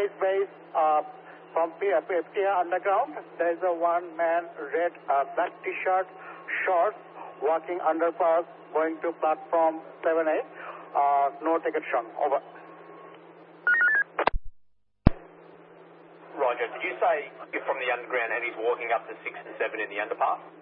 base. From Pier Underground, there is a one man, red black T-shirt, shorts, walking underpass, going to platform 7A. No ticket shown. Over. Roger. Did you say you're from the underground and he's walking up to 6 and 7 in the underpass?